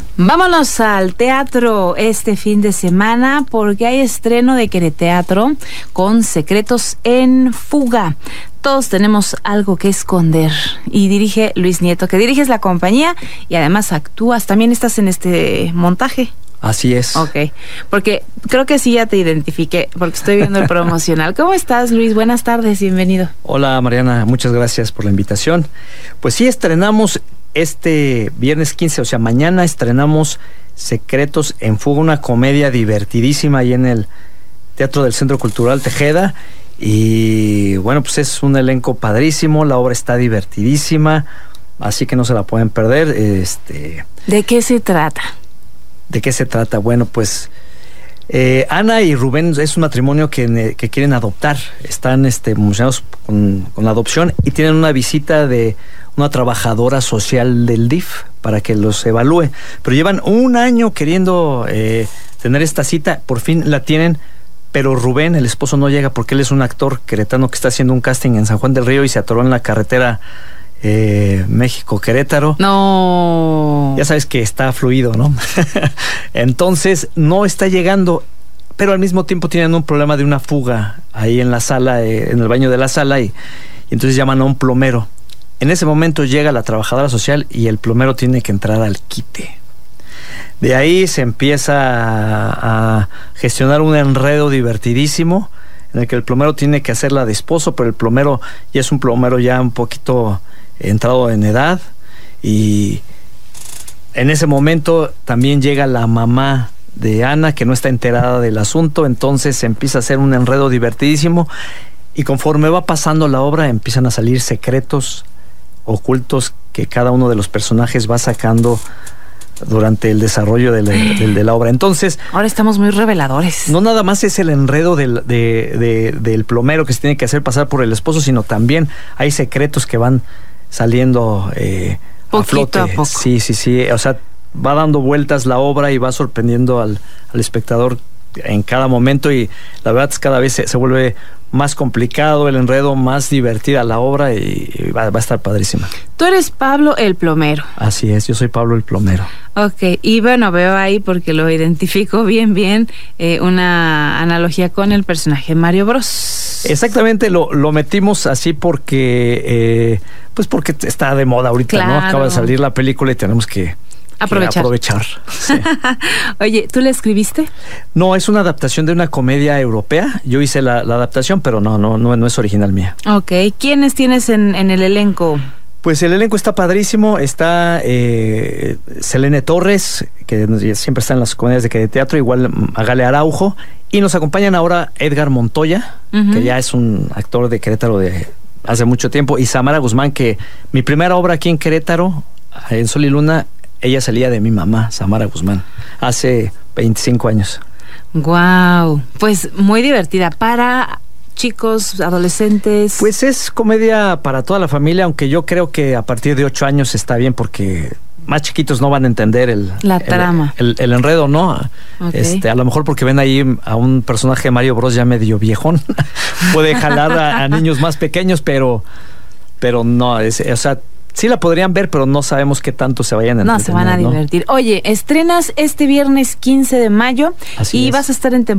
Vámonos al teatro este fin de semana porque hay estreno de Quereteatro con Secretos en Fuga. Todos tenemos algo que esconder y dirige Luis Nieto, que diriges la compañía y además actúas. También estás en este montaje. Así es. Ok, porque creo que sí ya te identifiqué, porque estoy viendo el promocional. ¿Cómo estás, Luis? Buenas tardes, bienvenido. Hola, Mariana, muchas gracias por la invitación. Pues sí, estrenamos este viernes 15, o sea, mañana estrenamos Secretos en Fuga, una comedia divertidísima ahí en el Teatro del Centro Cultural Tejeda. Y bueno, pues es un elenco padrísimo, la obra está divertidísima, así que no se la pueden perder. ¿De qué se trata? ¿De qué se trata? Bueno, pues Ana y Rubén es un matrimonio que quieren adoptar. Están emocionados con la adopción y tienen una visita de una trabajadora social del DIF para que los evalúe. Pero llevan un año queriendo tener esta cita, por fin la tienen, pero Rubén, el esposo, no llega porque él es un actor queretano que está haciendo un casting en San Juan del Río y se atoró en la carretera México-Querétaro. No. Ya sabes que está fluido, ¿no? Entonces no está llegando, pero al mismo tiempo tienen un problema de una fuga ahí en la sala, en el baño de la sala, y entonces llaman a un plomero. En ese momento llega la trabajadora social y el plomero tiene que entrar al quite. De ahí se empieza a gestionar un enredo divertidísimo en el que el plomero tiene que hacerla de esposo, pero el plomero ya es un plomero ya un poquito entrado en edad, y en ese momento también llega la mamá de Ana, que no está enterada del asunto. Entonces se empieza a hacer un enredo divertidísimo y conforme va pasando la obra empiezan a salir secretos ocultos que cada uno de los personajes va sacando durante el desarrollo de la obra. Entonces, ahora estamos muy reveladores. No nada más es el enredo del plomero que se tiene que hacer pasar por el esposo, sino también hay secretos que van saliendo a flote. A poco. Sí. O sea, va dando vueltas la obra y va sorprendiendo al espectador en cada momento, y la verdad es que cada vez se vuelve más complicado el enredo, más divertida la obra, y va a estar padrísima. Tú eres Pablo el plomero. Así es, yo soy Pablo el plomero. Ok, y bueno, veo ahí, porque lo identifico bien, una analogía con el personaje Mario Bros. Exactamente, lo metimos así porque pues porque está de moda ahorita, claro, ¿no? Acaba de salir la película y tenemos que aprovechar. Sí. Oye, ¿tú la escribiste? No, es una adaptación de una comedia europea. Yo hice la adaptación, pero no es original mía. Ok, ¿quiénes tienes en el elenco? Pues el elenco está padrísimo. Está Selene Torres, que siempre está en las comedias de Quereteatro, igual Magale Araujo, y nos acompañan ahora Edgar Montoya, que ya es un actor de Querétaro de hace mucho tiempo, y Samara Guzmán, que mi primera obra aquí en Querétaro, en Sol y Luna, ella salía de mi mamá, Samara Guzmán, hace 25 años. Guau, pues muy divertida. Para chicos, adolescentes. Pues es comedia para toda la familia, aunque yo creo que a partir de 8 años está bien, porque más chiquitos no van a entender la trama, el enredo, ¿no? Okay. A lo mejor porque ven ahí a un personaje de Mario Bros ya medio viejón, puede jalar a niños más pequeños, pero no, o sea, sí la podrían ver, pero no sabemos qué tanto se vayan a entretener. No, se van a divertir. Oye, estrenas este viernes 15 de mayo. Así y es. Vas a estar en